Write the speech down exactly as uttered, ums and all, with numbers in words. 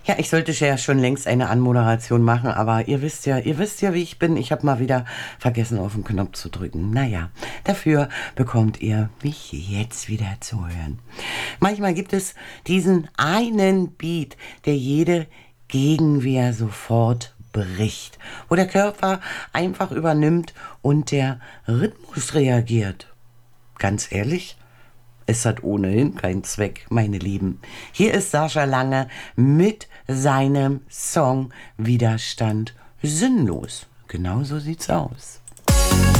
Ja, ich sollte ja schon längst eine Anmoderation machen, aber ihr wisst ja, ihr wisst ja, wie ich bin. Ich habe mal wieder vergessen, auf den Knopf zu drücken. Naja, dafür bekommt ihr mich jetzt wieder zu hören. Manchmal gibt es diesen einen Beat, der jede Gegenwehr sofort bricht, wo der Körper einfach übernimmt und der Rhythmus reagiert. Ganz ehrlich, es hat ohnehin keinen Zweck, meine Lieben. Hier ist Sascha Lange mit seinem Song Widerstand sinnlos. Genau so sieht's aus.